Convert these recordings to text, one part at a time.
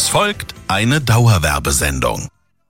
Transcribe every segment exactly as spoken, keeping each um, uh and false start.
Es folgt eine Dauerwerbesendung.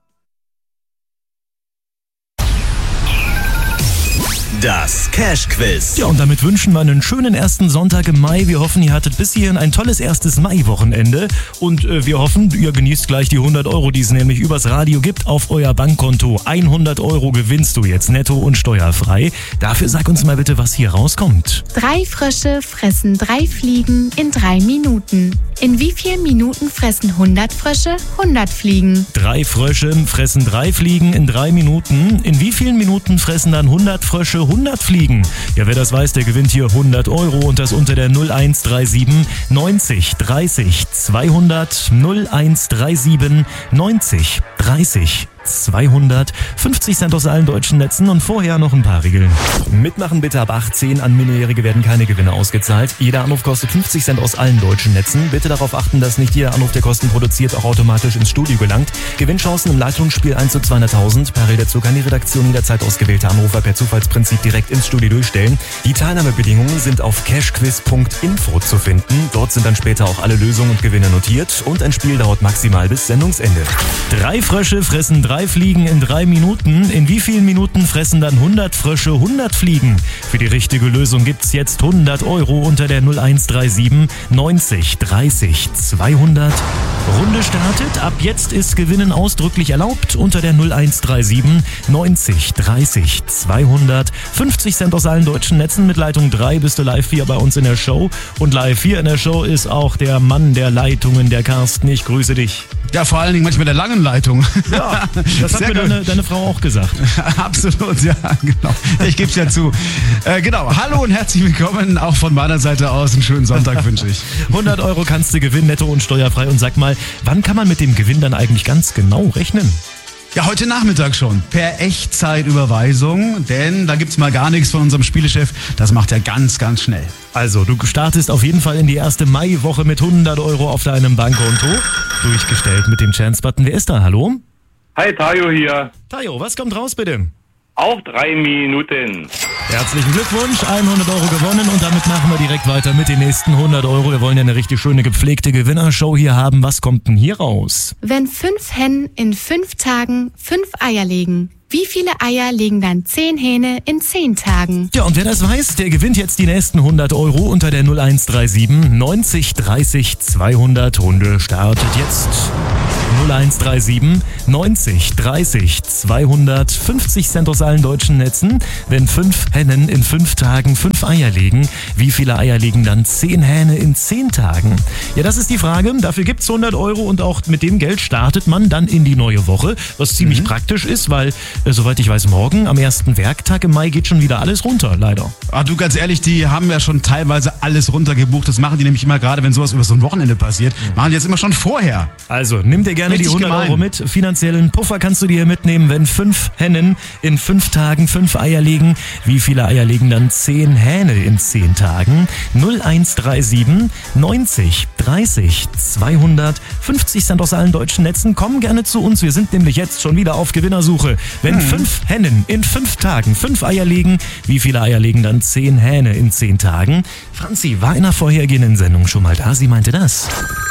Das Cash-Quiz. Ja, und damit wünschen wir einen schönen ersten Sonntag im Mai. Wir hoffen, ihr hattet bis hierhin ein tolles erstes Mai-Wochenende. Und äh, wir hoffen, ihr genießt gleich die hundert Euro, die es nämlich übers Radio gibt, auf euer Bankkonto. hundert Euro gewinnst du jetzt netto und steuerfrei. Dafür sag uns mal bitte, was hier rauskommt. Drei Frösche fressen drei Fliegen in drei Minuten. In wie vielen Minuten fressen hundert Frösche hundert Fliegen? Drei Frösche fressen drei Fliegen in drei Minuten. In wie vielen Minuten fressen dann hundert Frösche hundert Fliegen? Ja, wer das weiß, der gewinnt hier hundert Euro und das unter der null eins drei sieben neunzig dreißig zweihundert null eins drei sieben neunzig dreißig zweihundert. fünfzig Cent aus allen deutschen Netzen und vorher noch ein paar Regeln. Mitmachen bitte ab achtzehn. An Minderjährige werden keine Gewinne ausgezahlt. Jeder Anruf kostet fünfzig Cent aus allen deutschen Netzen. Bitte darauf achten, dass nicht jeder Anruf, der Kosten produziert, auch automatisch ins Studio gelangt. Gewinnchancen im Leitungsspiel eins zu zweihunderttausend. Parallel dazu kann die Redaktion jederzeit ausgewählte Anrufer per Zufallsprinzip direkt ins Studio durchstellen. Die Teilnahmebedingungen sind auf cashquiz punkt info zu finden. Dort sind dann später auch alle Lösungen und Gewinne notiert. Und ein Spiel dauert maximal bis Sendungsende. Drei Frösche fressen drei Fliegen in drei Minuten. In wie vielen Minuten fressen dann hundert Frösche hundert Fliegen? Für die richtige Lösung gibt's jetzt hundert Euro unter der null eins drei sieben neunzig dreißig zweihundert. Runde startet. Ab jetzt ist Gewinnen ausdrücklich erlaubt unter der null eins drei sieben neunzig dreißig zweihundert. fünfzig Cent aus allen deutschen Netzen. Mit Leitung drei bist du live hier bei uns in der Show. Und live hier in der Show ist auch der Mann der Leitungen, der Carsten. Ich grüße dich. Ja, vor allen Dingen manchmal der langen Leitung. Ja, das hat Sehr mir deine, deine Frau auch gesagt. Absolut, ja, genau. Ich gebe es ja zu. Äh, genau, hallo und herzlich willkommen. Auch von meiner Seite aus einen schönen Sonntag wünsche ich. hundert Euro kannst du gewinnen, netto und steuerfrei. Und sag mal, wann kann man mit dem Gewinn dann eigentlich ganz genau rechnen? Ja, heute Nachmittag schon. Per Echtzeitüberweisung. Denn da gibt's mal gar nichts von unserem Spielechef. Das macht er ganz, ganz schnell. Also, du startest auf jeden Fall in die erste Maiwoche mit hundert Euro auf deinem Bankkonto. Durchgestellt mit dem Chance-Button. Wer ist da? Hallo? Hi, Tayo hier. Tayo, was kommt raus bitte? Auch drei Minuten. Herzlichen Glückwunsch, hundert Euro gewonnen und damit machen wir direkt weiter mit den nächsten hundert Euro. Wir wollen ja eine richtig schöne gepflegte Gewinnershow hier haben. Was kommt denn hier raus? Wenn fünf Hennen in fünf Tagen fünf Eier legen, wie viele Eier legen dann zehn Hähne in zehn Tagen? Ja, und wer das weiß, der gewinnt jetzt die nächsten hundert Euro unter der null eins drei sieben neunzig dreißig zweihundert. Hunde startet jetzt. null eins drei sieben neunzig dreißig zweihundert. fünfzig Cent aus allen deutschen Netzen. Wenn fünf Hennen in fünf Tagen fünf Eier legen, wie viele Eier legen dann zehn Hähne in zehn Tagen? Ja, das ist die Frage. Dafür gibt's hundert Euro und auch mit dem Geld startet man dann in die neue Woche, was ziemlich mhm. praktisch ist, weil, äh, soweit ich weiß, morgen am ersten Werktag im Mai geht schon wieder alles runter, leider. Ah, du, ganz ehrlich, die haben ja schon teilweise alles runtergebucht. Das machen die nämlich immer, gerade wenn sowas über so ein Wochenende passiert, mhm. machen die jetzt immer schon vorher. Also, nimm dir gerne Richtig die hundert gemein. Euro mit. Finanziellen Puffer kannst du dir hier mitnehmen, wenn fünf Hennen in fünf Tagen fünf Eier legen. Wie viele Eier legen dann zehn Hähne in zehn Tagen? null eins drei sieben neunzig dreißig zweihundert. fünfzig Cent aus allen deutschen Netzen. Komm gerne zu uns. Wir sind nämlich jetzt schon wieder auf Gewinnersuche. Wenn hm. fünf Hennen in fünf Tagen fünf Eier legen, wie viele Eier legen dann zehn Hähne in zehn Tagen? Franzi war in der vorhergehenden Sendung schon mal da. Sie meinte das.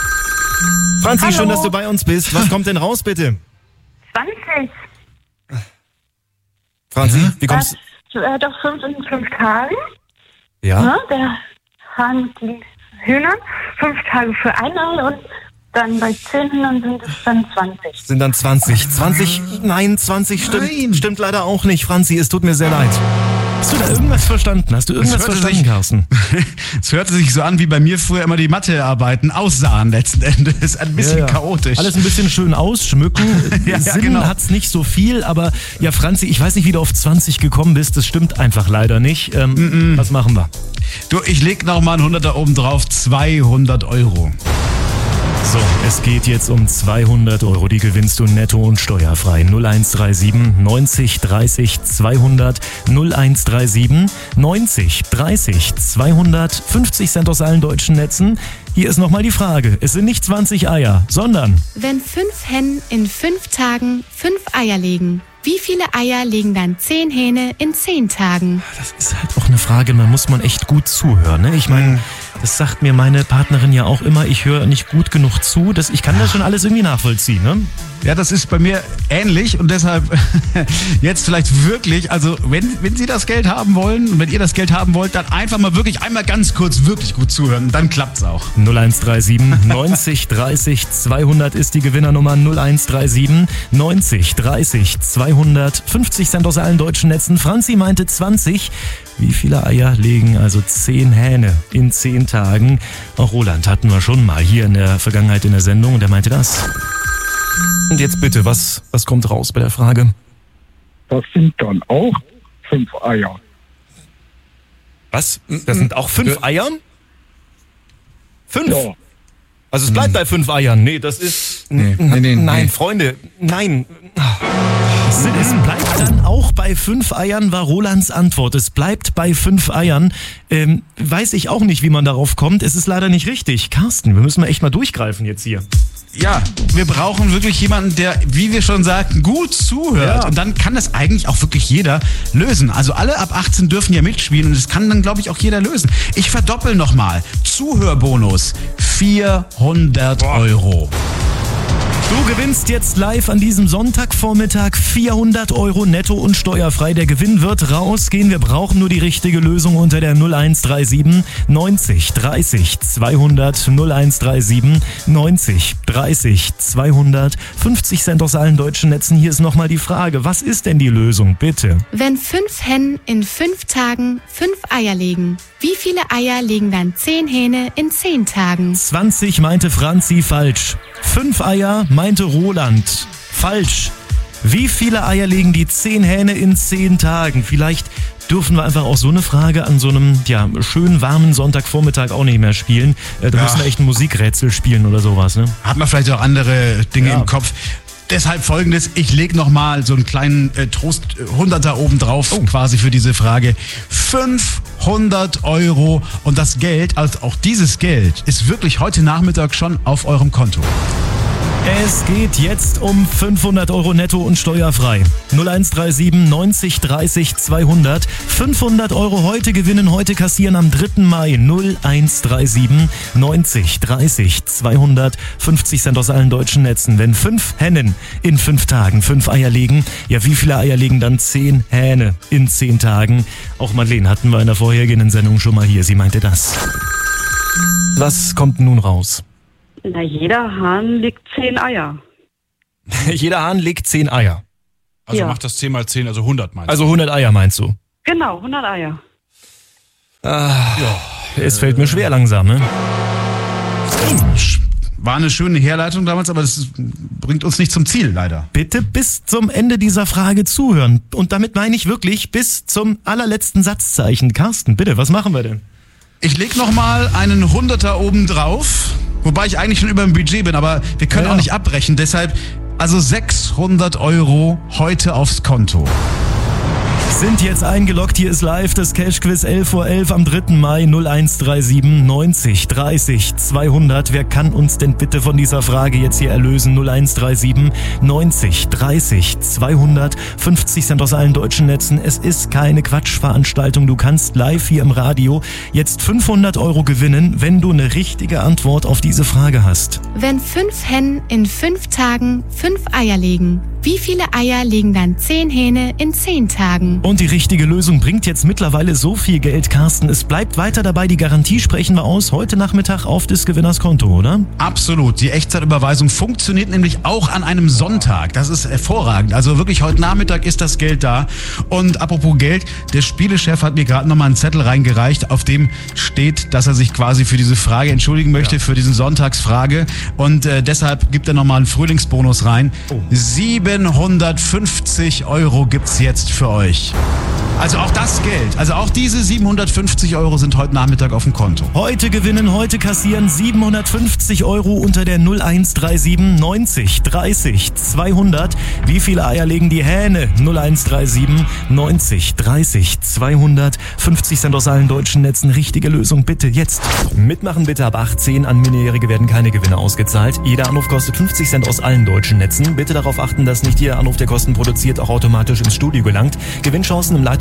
Franzi, Hallo. Schön, dass du bei uns bist. Was kommt denn raus, bitte? zwanzig. Franzi, Mhm. wie kommst Das, äh, doch fünf in fünf Tagen. Ja? Ne? Der Hahn mit den Hühnern. Fünf Tage für ein Ei und dann bei zehn Hühnern sind es dann zwanzig. Sind dann zwanzig. zwanzig, nein, zwanzig stimmt, Nein. stimmt leider auch nicht. Franzi, es tut mir sehr leid. Hast du da irgendwas verstanden? Hast du irgendwas hörte verstanden, sich- Carsten? Es hörte sich so an, wie bei mir früher immer die Mathearbeiten aussahen letzten Endes. Ein bisschen Ja, ja. chaotisch. Alles ein bisschen schön ausschmücken. Ja, ja, Sinn genau. hat's nicht so viel, aber ja, Franzi, ich weiß nicht, wie du auf zwanzig gekommen bist. Das stimmt einfach leider nicht. Ähm, was machen wir? Du, ich leg noch mal einen Hunderter oben drauf. zweihundert Euro. So, es geht jetzt um zweihundert Euro. Die gewinnst du netto und steuerfrei. null eins drei sieben neunzig dreißig zweihundert. null eins drei sieben neunzig dreißig zweihundert. fünfzig Cent aus allen deutschen Netzen. Hier ist nochmal die Frage. Es sind nicht zwanzig Eier, sondern... Wenn fünf Hennen in fünf Tagen fünf Eier legen, wie viele Eier legen dann zehn Hähne in zehn Tagen? Das ist halt auch eine Frage, da muss man echt gut zuhören. Ne? Ich meine, Das sagt mir meine Partnerin ja auch immer, ich höre nicht gut genug zu. Das, ich kann das schon alles irgendwie nachvollziehen, ne? Ja, das ist bei mir ähnlich und deshalb jetzt vielleicht wirklich, also wenn, wenn Sie das Geld haben wollen und wenn ihr das Geld haben wollt, dann einfach mal wirklich einmal ganz kurz wirklich gut zuhören, dann klappt's auch. null eins drei sieben neunzig dreißig zweihundert ist die Gewinnernummer null eins drei sieben neunzig dreißig zweihundert. fünfzig Cent aus allen deutschen Netzen. Franzi meinte zwanzig. Wie viele Eier legen also zehn Hähne in zehn Tagen? Auch Roland hatten wir schon mal hier in der Vergangenheit in der Sendung und er meinte das. Und jetzt bitte, was, was kommt raus bei der Frage? Das sind dann auch fünf Eier. Was? Das sind auch fünf Eier? Fünf? Ja. Also es bleibt bei fünf Eiern. Nee, das ist... Nee, nee, nee, nein, nee. Freunde, nein. Es, es bleibt dann auch bei fünf Eiern, war Rolands Antwort. Es bleibt bei fünf Eiern. Ähm, weiß ich auch nicht, wie man darauf kommt. Es ist leider nicht richtig. Carsten, wir müssen mal echt mal durchgreifen jetzt hier. Ja, wir brauchen wirklich jemanden, der, wie wir schon sagten, gut zuhört. Ja. Und dann kann das eigentlich auch wirklich jeder lösen. Also alle ab achtzehn dürfen ja mitspielen und das kann dann, glaube ich, auch jeder lösen. Ich verdoppel nochmal. Zuhörbonus. vierhundert Euro. Du gewinnst jetzt live an diesem Sonntagvormittag vierhundert Euro netto und steuerfrei. Der Gewinn wird rausgehen. Wir brauchen nur die richtige Lösung unter der null eins drei sieben neunzig dreißig zweihundert. null eins drei sieben neunzig dreißig zweihundert. fünfzig Cent aus allen deutschen Netzen. Hier ist nochmal die Frage. Was ist denn die Lösung? Bitte. Wenn fünf Hennen in fünf Tagen fünf Eier legen, wie viele Eier legen dann zehn Hähne in zehn Tagen? zwanzig meinte Franzi falsch. Fünf Eier meinte Roland falsch. Wie viele Eier legen die zehn Hähne in zehn Tagen? Vielleicht dürfen wir einfach auch so eine Frage an so einem ja, schönen warmen Sonntagvormittag auch nicht mehr spielen. Äh, da Ja. müssen wir echt ein Musikrätsel spielen oder sowas, ne? Hat man vielleicht auch andere Dinge Ja. im Kopf. Deshalb folgendes, ich lege nochmal so einen kleinen äh, Trost-Hunderter oben drauf, quasi für diese Frage. fünfhundert Euro und das Geld, also auch dieses Geld, ist wirklich heute Nachmittag schon auf eurem Konto. Es geht jetzt um fünfhundert Euro netto und steuerfrei. null eins drei sieben neunzig dreißig zweihundert. fünfhundert Euro heute gewinnen, heute kassieren am dritten Mai. null eins drei sieben neunzig dreißig zweihundert. fünfzig Cent aus allen deutschen Netzen. Wenn fünf Hennen in fünf Tagen fünf Eier legen, ja, wie viele Eier legen dann zehn Hähne in zehn Tagen? Auch Madeleine hatten wir in der vorhergehenden Sendung schon mal hier. Sie meinte das. Was kommt nun raus? Na, jeder Hahn legt zehn Eier. Jeder Hahn legt zehn Eier. Also Ja. macht das zehn mal zehn, also hundert meinst du? Also hundert Eier meinst du? Genau, hundert Eier. Es fällt mir schwer langsam, ne? War eine schöne Herleitung damals, aber das ist, bringt uns nicht zum Ziel, leider. Bitte bis zum Ende dieser Frage zuhören. Und damit meine ich wirklich bis zum allerletzten Satzzeichen. Carsten, bitte, was machen wir denn? Ich leg nochmal einen Hunderter oben drauf, wobei ich eigentlich schon über dem Budget bin, aber wir können Ja. auch nicht abbrechen. Deshalb also sechshundert Euro heute aufs Konto. Sind jetzt eingeloggt, hier ist live das Cash-Quiz elf Uhr elf am dritten Mai. null eins drei sieben neunzig dreißig zweihundert. Wer kann uns denn bitte von dieser Frage jetzt hier erlösen? null eins drei sieben neunzig dreißig zweihundert. fünfzig Cent aus allen deutschen Netzen. Es ist keine Quatschveranstaltung. Du kannst live hier im Radio jetzt fünfhundert Euro gewinnen, wenn du eine richtige Antwort auf diese Frage hast. Wenn fünf Hennen in fünf Tagen fünf Eier legen, wie viele Eier legen dann zehn Hähne in zehn Tagen? Und die richtige Lösung bringt jetzt mittlerweile so viel Geld, Carsten. Es bleibt weiter dabei. Die Garantie sprechen wir aus. Heute Nachmittag auf des Gewinners Konto, oder? Absolut. Die Echtzeitüberweisung funktioniert nämlich auch an einem Sonntag. Das ist hervorragend. Also wirklich heute Nachmittag ist das Geld da. Und apropos Geld, der Spielechef hat mir gerade nochmal einen Zettel reingereicht, auf dem steht, dass er sich quasi für diese Frage entschuldigen möchte, ja. für diese Sonntagsfrage. Und äh, deshalb gibt er nochmal einen Frühlingsbonus rein. Oh. siebenhundertfünfzig Euro gibt's jetzt für euch. Also auch das Geld, also auch diese siebenhundertfünfzig Euro sind heute Nachmittag auf dem Konto. Heute gewinnen, heute kassieren siebenhundertfünfzig Euro unter der null eins drei sieben neunzig dreißig zweihundert. Wie viele Eier legen die Hähne? null eins drei sieben neunzig dreißig zweihundert. fünfzig Cent aus allen deutschen Netzen. Richtige Lösung bitte jetzt. Mitmachen bitte ab achtzehn. An Minderjährige werden keine Gewinne ausgezahlt. Jeder Anruf kostet fünfzig Cent aus allen deutschen Netzen. Bitte darauf achten, dass nicht jeder Anruf, der Kosten produziert, auch automatisch ins Studio gelangt. Gewinnchancen im Leitungs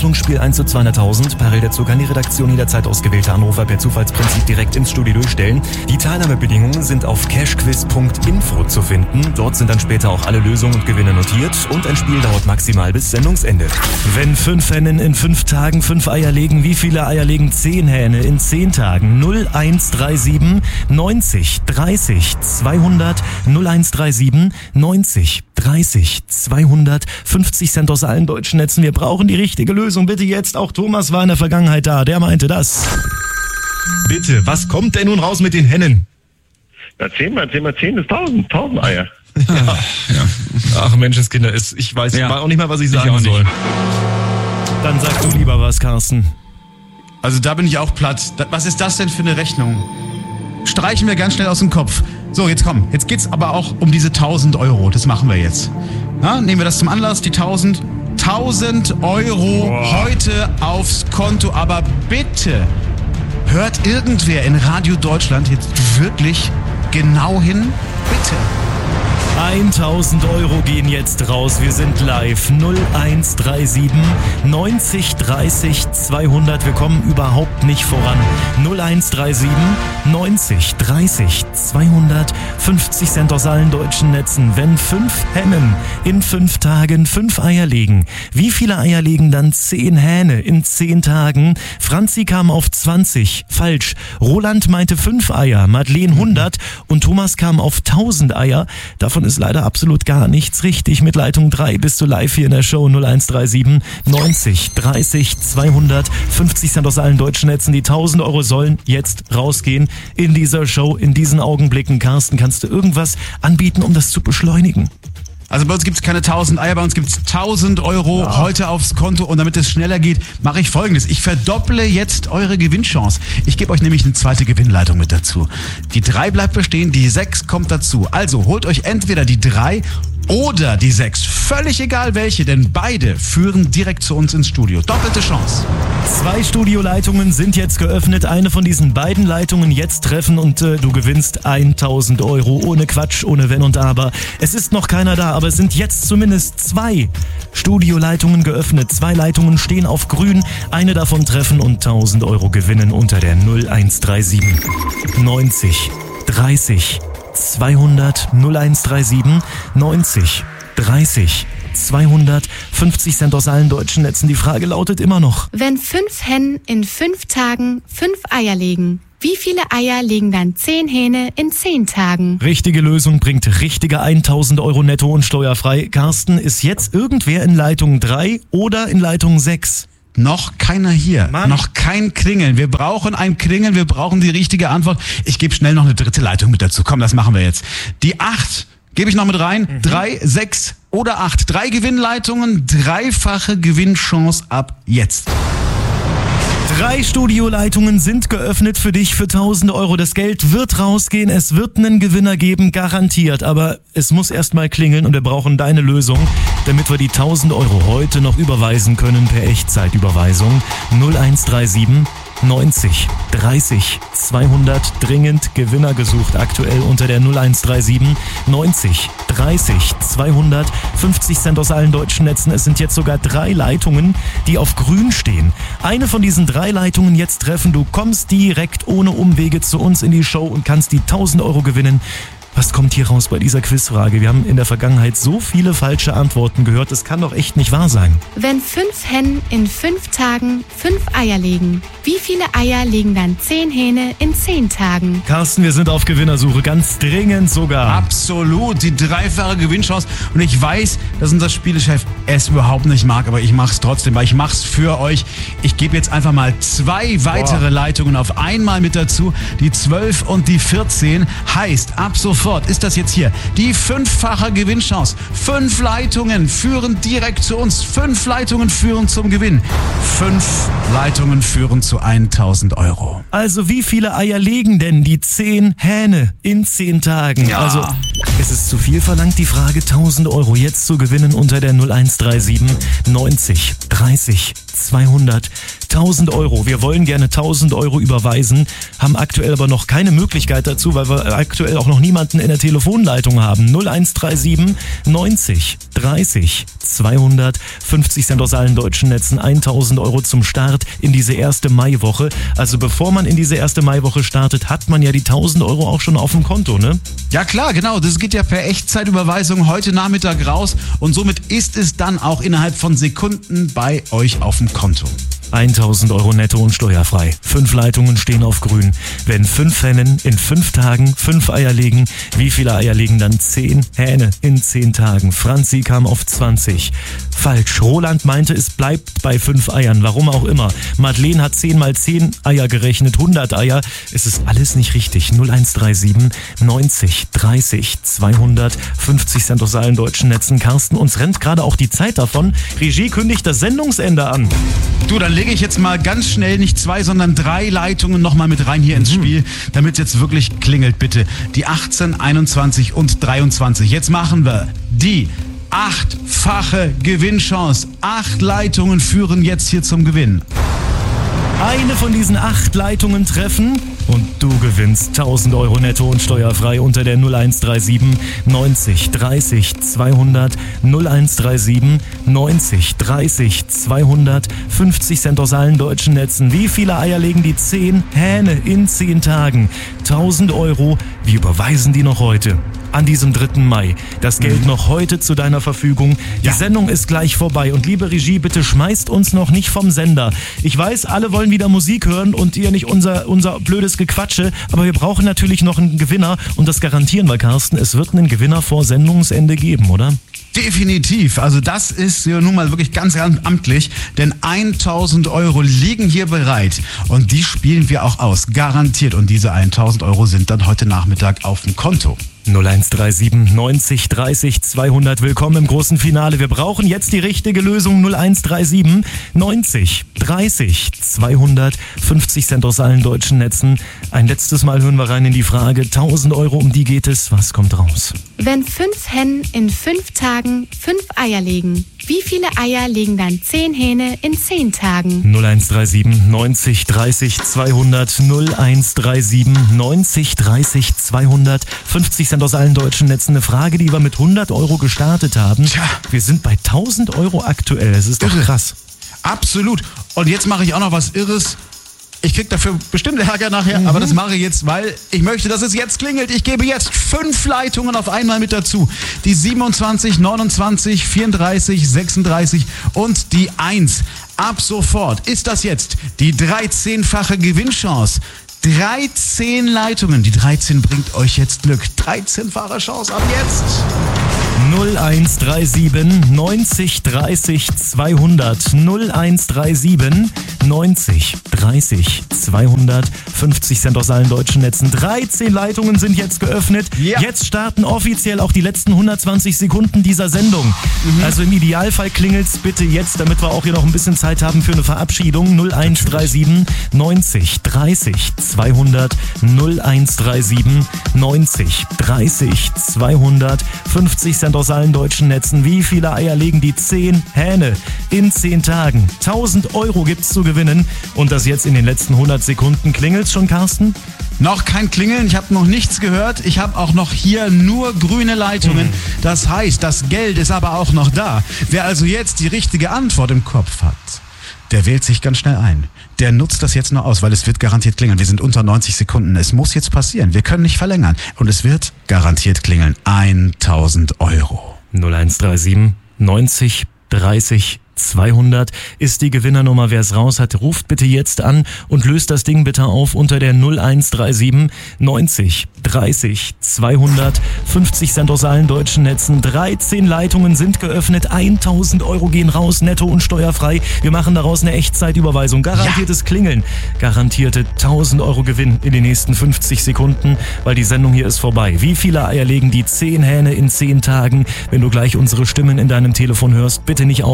Verlosungsspiel eins zu zweihunderttausend. Parallel dazu kann die Redaktion jederzeit ausgewählte Anrufer per Zufallsprinzip direkt ins Studio durchstellen. Die Teilnahmebedingungen sind auf cashquiz punkt info zu finden. Dort sind dann später auch alle Lösungen und Gewinne notiert und ein Spiel dauert maximal bis Sendungsende. Wenn fünf Hennen in fünf Tagen fünf Eier legen, wie viele Eier legen zehn Hähne in zehn Tagen? null eins drei sieben neunzig dreißig zweihundert null eins drei sieben neunzig dreißig zweihundert fünfzig Cent aus allen deutschen Netzen. Wir brauchen die richtige Lösung. Bitte jetzt. Auch Thomas war in der Vergangenheit da. Der meinte das. Bitte, was kommt denn nun raus mit den Hennen? Ja, zehn mal zehn mal zehn ist tausend. tausend Eier. Ja, ja. Ach Menschenskinder, ich weiß ja. auch nicht mal, was ich sagen ich soll. Dann sag du lieber was, Carsten. Also da bin ich auch platt. Was ist das denn für eine Rechnung? Streichen wir ganz schnell aus dem Kopf. So, jetzt komm. Jetzt geht's aber auch um diese tausend Euro. Das machen wir jetzt. Na, nehmen wir das zum Anlass, die tausend. tausend Euro Boah. heute aufs Konto. Aber bitte hört irgendwer in Radio Deutschland jetzt wirklich genau hin? Bitte. tausend Euro gehen jetzt raus. Wir sind live. null eins drei sieben neunzig dreißig zweihundert. Wir kommen überhaupt nicht voran. null eins drei sieben neunzig dreißig zweihundert. fünfzig Cent aus allen deutschen Netzen. Wenn fünf Hennen in fünf Tagen fünf Eier legen, wie viele Eier legen dann zehn Hähne in zehn Tagen? Franzi kam auf zwanzig. Falsch. Roland meinte fünf Eier. Madeleine hundert. Und Thomas kam auf tausend Eier. Davon ist leider absolut gar nichts richtig. Mit Leitung drei bist du live hier in der Show. null eins drei sieben neunzig dreißig zweihundert. fünfzig Cent aus allen deutschen Netzen. Die tausend Euro sollen jetzt rausgehen in dieser Show, in diesen Augenblicken. Carsten, kannst du irgendwas anbieten, um das zu beschleunigen? Also bei uns gibt es keine tausend Eier, bei uns gibt es tausend Euro ja. heute aufs Konto. Und damit es schneller geht, mache ich Folgendes. Ich verdopple jetzt eure Gewinnchance. Ich gebe euch nämlich eine zweite Gewinnleitung mit dazu. Die drei bleibt bestehen, die sechs kommt dazu. Also holt euch entweder die drei oder die sechs. Völlig egal welche, denn beide führen direkt zu uns ins Studio. Doppelte Chance. Zwei Studioleitungen sind jetzt geöffnet. Eine von diesen beiden Leitungen jetzt treffen und äh, du gewinnst tausend Euro. Ohne Quatsch, ohne Wenn und Aber. Es ist noch keiner da, aber es sind jetzt zumindest zwei Studioleitungen geöffnet. Zwei Leitungen stehen auf grün. Eine davon treffen und tausend Euro gewinnen unter der null eins drei sieben neunzig dreißig zweihundert. null eins drei sieben neunzig dreißig zweihundert. fünfzig Cent aus allen deutschen Netzen. Die Frage lautet immer noch: Wenn fünf Hennen in fünf Tagen fünf Eier legen, wie viele Eier legen dann zehn Hähne in zehn Tagen? Richtige Lösung bringt richtige tausend Euro netto und steuerfrei. Carsten, ist jetzt irgendwer in Leitung drei oder in Leitung sechs? Noch keiner hier. Mann. Noch kein Klingeln. Wir brauchen ein Klingeln, wir brauchen die richtige Antwort. Ich gebe schnell noch eine dritte Leitung mit dazu. Komm, das machen wir jetzt. Die acht gebe ich noch mit rein. Mhm. drei, sechs oder acht. Drei Gewinnleitungen, dreifache Gewinnchance ab jetzt. Drei Studioleitungen sind geöffnet für dich für tausend Euro. Das Geld wird rausgehen, es wird einen Gewinner geben, garantiert. Aber es muss erstmal klingeln und wir brauchen deine Lösung, damit wir die tausend Euro heute noch überweisen können per Echtzeitüberweisung. null eins drei sieben neunzig dreißig zweihundert. Dringend Gewinner gesucht, aktuell unter der null eins drei sieben neunzig dreißig zweihundert. fünfzig Cent aus allen deutschen Netzen. Es sind jetzt sogar drei Leitungen, die auf grün stehen. Eine von diesen drei Leitungen jetzt treffen. Du kommst direkt ohne Umwege zu uns in die Show und kannst die tausend Euro gewinnen. Was kommt hier raus bei dieser Quizfrage? Wir haben in der Vergangenheit so viele falsche Antworten gehört, das kann doch echt nicht wahr sein. Wenn fünf Hennen in fünf Tagen fünf Eier legen, wie viele Eier legen dann zehn Hähne in zehn Tagen? Carsten, wir sind auf Gewinnersuche, ganz dringend sogar. Absolut, die dreifache Gewinnchance. Und ich weiß, dass unser Spielechef es überhaupt nicht mag, aber ich mach's trotzdem, weil ich mach's für euch. Ich gebe jetzt einfach mal zwei weitere Boah. Leitungen auf einmal mit dazu. Die zwölf und die vierzehn heißt ab sofort ist das jetzt hier die fünffache Gewinnchance. Fünf Leitungen führen direkt zu uns. Fünf Leitungen führen zum Gewinn. Fünf Leitungen führen zu tausend Euro. Also wie viele Eier legen denn die zehn Hähne in zehn Tagen? Ja. Also es ist zu viel verlangt, die Frage tausend Euro jetzt zu gewinnen unter der null eins drei sieben neunzig dreißig zweihundert, tausend Euro. Wir wollen gerne tausend Euro überweisen, haben aktuell aber noch keine Möglichkeit dazu, weil wir aktuell auch noch niemanden in der Telefonleitung haben. null eins drei sieben neunzig dreißig zweihundert, fünfzig Cent aus allen deutschen Netzen, tausend Euro zum Start in diese erste Maiwoche. Also bevor man in diese erste Maiwoche startet, hat man ja die tausend Euro auch schon auf dem Konto, ne? Ja klar, genau. Das geht ja per Echtzeitüberweisung heute Nachmittag raus und somit ist es dann auch innerhalb von Sekunden bei euch auf dem Konto. tausend Euro netto und steuerfrei. Fünf Leitungen stehen auf grün. Wenn fünf Hennen in fünf Tagen fünf Eier legen, wie viele Eier legen dann zehn Hähne in zehn Tagen? Franzi kam auf zwanzig. Falsch. Roland meinte, es bleibt bei fünf Eiern. Warum auch immer. Madeleine hat zehn mal zehn Eier gerechnet, hundert Eier. Es ist alles nicht richtig. null eins drei sieben neunzig dreißig zweihundert, fünfzig Cent aus allen deutschen Netzen. Carsten, uns rennt gerade auch die Zeit davon. Regie kündigt das Sendungsende an. Du, dann lege ich jetzt mal ganz schnell nicht zwei, sondern drei Leitungen nochmal mit rein hier ins Spiel, damit es jetzt wirklich klingelt, bitte. Die achtzehn, einundzwanzig und dreiundzwanzig. Jetzt machen wir die achtfache Gewinnchance. Acht Leitungen führen jetzt hier zum Gewinn. Eine von diesen acht Leitungen treffen und du gewinnst tausend Euro netto und steuerfrei unter der null eins drei sieben neunzig dreißig zweihundert, null eins drei sieben neunzig dreißig zweihundert, fünfzig Cent aus allen deutschen Netzen. Wie viele Eier legen die zehn Hähne in zehn Tagen? tausend Euro. Wir überweisen die noch heute. An diesem dritten Mai. Das Geld mhm. noch heute zu deiner Verfügung. Die ja. Sendung ist gleich vorbei. Und liebe Regie, bitte schmeißt uns noch nicht vom Sender. Ich weiß, alle wollen wieder Musik hören und ihr nicht unser, unser blödes Gequatsche. Aber wir brauchen natürlich noch einen Gewinner. Und das garantieren wir, Carsten. Es wird einen Gewinner vor Sendungsende geben, oder? Definitiv. Also das ist ja nun mal wirklich ganz, ganz amtlich, denn tausend Euro liegen hier bereit und die spielen wir auch aus, garantiert. Und diese tausend Euro sind dann heute Nachmittag auf dem Konto. null eins drei sieben neunzig dreißig zweihundert. Willkommen im großen Finale. Wir brauchen jetzt die richtige Lösung. null eins drei sieben neunzig dreißig zweihundert, fünfzig Cent aus allen deutschen Netzen. Ein letztes Mal hören wir rein in die Frage. tausend Euro, um die geht es. Was kommt raus? Wenn fünf Hennen in fünf Tagen fünf Eier legen, wie viele Eier legen dann zehn Hähne in zehn Tagen? null eins drei sieben neunzig dreißig zweihundert, null eins drei sieben neunzig dreißig zweihundert, fünfzig Cent aus allen deutschen Netzen. Eine Frage, die wir mit hundert Euro gestartet haben. Tja. Wir sind bei tausend Euro aktuell. Das ist doch krass. Absolut. Und jetzt mache ich auch noch was Irres. Ich krieg dafür bestimmt Ärger nachher, mhm. aber das mache ich jetzt, weil ich möchte, dass es jetzt klingelt. Ich gebe jetzt fünf Leitungen auf einmal mit dazu. Die siebenundzwanzig, neunundzwanzig, vierunddreißig, sechsunddreißig und die eins. Ab sofort ist das jetzt die dreizehnfache Gewinnchance. dreizehn Leitungen. Die dreizehn bringt euch jetzt Glück. dreizehnfache Chance ab jetzt. null eins drei sieben neunzig dreißig zweihundert, null eins drei sieben neunzig dreißig zweihundert, fünfzig Cent aus allen deutschen Netzen. dreizehn Leitungen sind jetzt geöffnet. Ja. Jetzt starten offiziell auch die letzten hundertzwanzig Sekunden dieser Sendung. Mhm. Also im Idealfall klingelt's bitte jetzt, damit wir auch hier noch ein bisschen Zeit haben für eine Verabschiedung. null eins drei sieben neunzig dreißig zweihundert, null eins drei sieben neunzig dreißig zweihundert, fünfzig Cent aus allen deutschen Netzen. Wie viele Eier legen die zehn Hähne in zehn Tagen? tausend Euro gibt's zu gewinnen. Und das jetzt in den letzten hundert Sekunden. Klingelt's schon, Carsten? Noch kein Klingeln, ich habe noch nichts gehört. Ich habe auch noch hier nur grüne Leitungen. Das heißt, das Geld ist aber auch noch da. Wer also jetzt die richtige Antwort im Kopf hat, der wählt sich ganz schnell ein. Der nutzt das jetzt nur aus, weil es wird garantiert klingeln. Wir sind unter neunzig Sekunden. Es muss jetzt passieren. Wir können nicht verlängern. Und es wird garantiert klingeln. tausend Euro. null eins drei sieben neunzig dreißig zweihundert ist die Gewinnernummer. Wer es raus hat, ruft bitte jetzt an und löst das Ding bitte auf unter der null eins drei sieben neunzig dreißig zweihundert, fünfzig Cent aus allen deutschen Netzen. dreizehn Leitungen sind geöffnet. tausend Euro gehen raus, netto und steuerfrei. Wir machen daraus eine Echtzeitüberweisung. Garantiertes ja. Klingeln. Garantierte tausend Euro Gewinn in den nächsten fünfzig Sekunden, weil die Sendung hier ist vorbei. Wie viele Eier legen die zehn Hähne in zehn Tagen? Wenn du gleich unsere Stimmen in deinem Telefon hörst, bitte nicht auflegen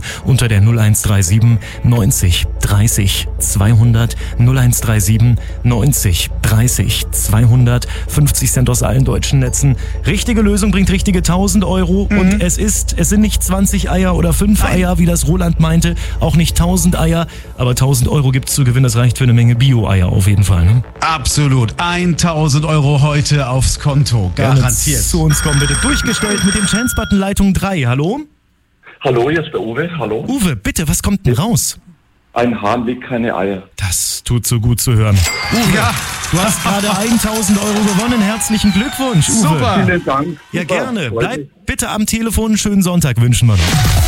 unter der null eins drei sieben neunzig dreißig zweihundert. null eins drei sieben neunzig dreißig zweihundert. fünfzig Cent aus allen deutschen Netzen. Richtige Lösung bringt richtige tausend Euro. Mhm. Und es ist, es sind nicht zwanzig Eier oder fünf Nein. Eier, wie das Roland meinte. Auch nicht tausend Eier. Aber tausend Euro gibt's zu gewinnen. Das reicht für eine Menge Bio-Eier auf jeden Fall. Ne? Absolut. tausend Euro heute aufs Konto. Garantiert. Gerne zu uns kommen bitte. Durchgestellt mit dem Chance-Button Leitung drei. Hallo? Hallo, hier ist der Uwe. Hallo. Uwe, bitte, was kommt denn raus? Ein Hahn legt keine Eier. Das tut so gut zu hören. Uwe, ja. Du hast gerade tausend Euro gewonnen. Herzlichen Glückwunsch, Uwe. Super. Vielen Dank. Ja, Super. gerne. Bleib bitte am Telefon. Schönen Sonntag wünschen wir noch.